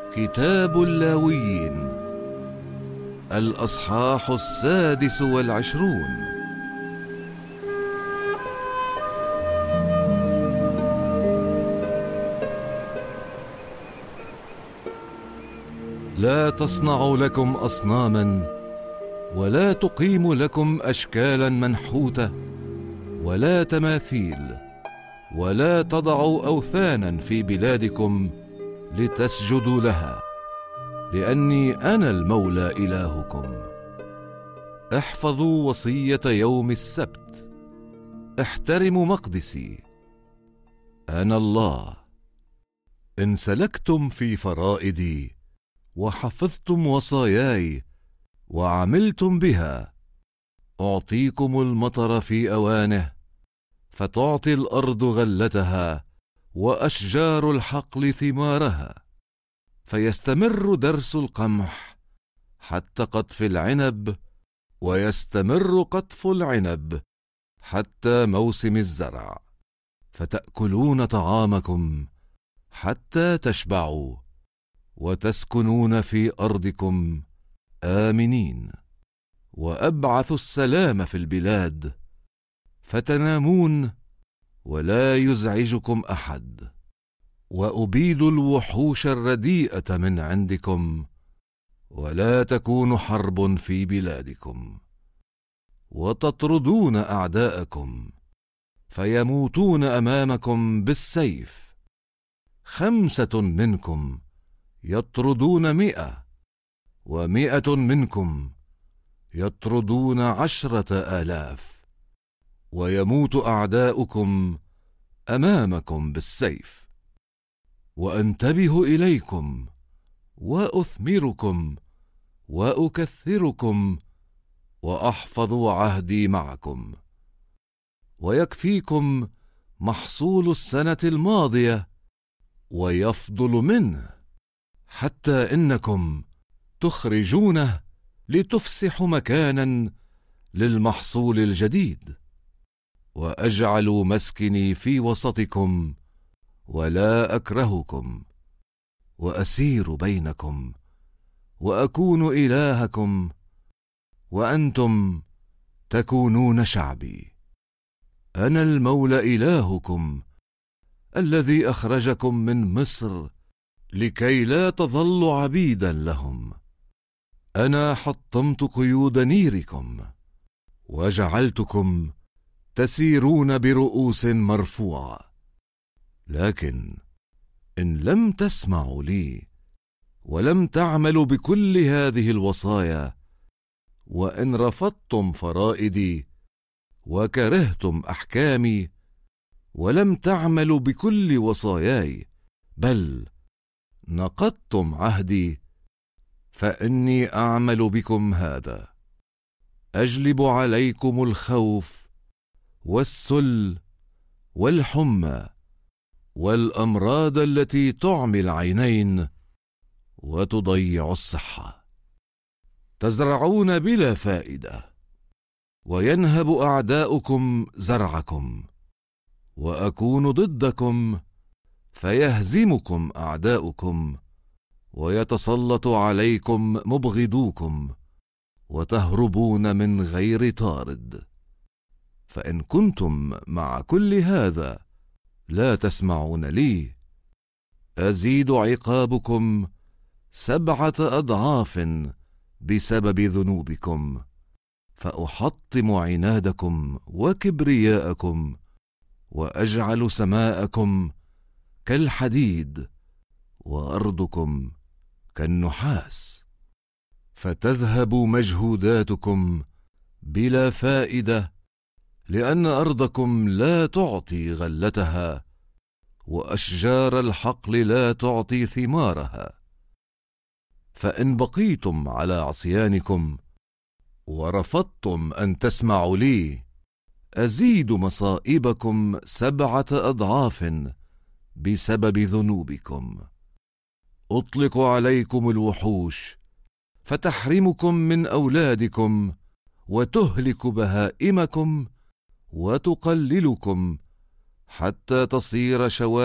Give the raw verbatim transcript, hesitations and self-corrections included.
كتاب اللاويين، الأصحاح السادس والعشرون. لا تصنعوا لكم أصناما، ولا تقيموا لكم أشكالا منحوتة، ولا تماثيل، ولا تضعوا أوثانا في بلادكم لتسجدوا لها، لأني أنا المولى إلهكم. احفظوا وصية يوم السبت، احترموا مقدسي، أنا الله. إن سلكتم في فرائدي وحفظتم وصاياي وعملتم بها، أعطيكم المطر في أوانه، فتعطي الأرض غلتها وأشجار الحقل ثمارها، فيستمر درس القمح حتى قطف العنب، ويستمر قطف العنب حتى موسم الزرع، فتأكلون طعامكم حتى تشبعوا، وتسكنون في أرضكم آمنين. وأبعث السلام في البلاد، فتنامون ولا يزعجكم أحد، وأبيد الوحوش الرديئة من عندكم، ولا تكون حرب في بلادكم. وتطردون أعداءكم، فيموتون أمامكم بالسيف، خمسة منكم يطردون مئة، ومئة منكم يطردون عشرة آلاف، ويموت أعداؤكم أمامكم بالسيف. وأنتبه إليكم وأثمركم وأكثركم، وأحفظ عهدي معكم، ويكفيكم محصول السنة الماضية ويفضل منه، حتى إنكم تخرجونه لتفسحوا مكانا للمحصول الجديد. وأجعل مسكني في وسطكم ولا أكرهكم، وأسير بينكم وأكون إلهكم، وأنتم تكونون شعبي. أنا المولى إلهكم الذي أخرجكم من مصر لكي لا تظلوا عبيدا لهم. أنا حطمت قيود نيركم، وجعلتكم تسيرون برؤوس مرفوعة. لكن إن لم تسمعوا لي ولم تعملوا بكل هذه الوصايا، وإن رفضتم فرائدي وكرهتم أحكامي، ولم تعملوا بكل وصاياي، بل نقضتم عهدي، فإني أعمل بكم هذا: أجلب عليكم الخوف والسل والحمى والأمراض التي تعمي العينين وتضيع الصحة. تزرعون بلا فائدة، وينهب أعداؤكم زرعكم، وأكون ضدكم فيهزمكم أعداؤكم، ويتسلط عليكم مبغضوكم، وتهربون من غير طارد. فإن كنتم مع كل هذا لا تسمعون لي، أزيد عقابكم سبعة أضعاف بسبب ذنوبكم، فأحطم عنادكم وكبرياءكم، وأجعل سماءكم كالحديد وأرضكم كالنحاس، فتذهب مجهوداتكم بلا فائدة، لأن أرضكم لا تعطي غلتها، وأشجار الحقل لا تعطي ثمارها. فإن بقيتم على عصيانكم ورفضتم أن تسمعوا لي، أزيد مصائبكم سبعة أضعاف بسبب ذنوبكم. أطلق عليكم الوحوش، فتحرمكم من أولادكم، وتهلك بهائمكم، وتقللكم حتى تصير شوارع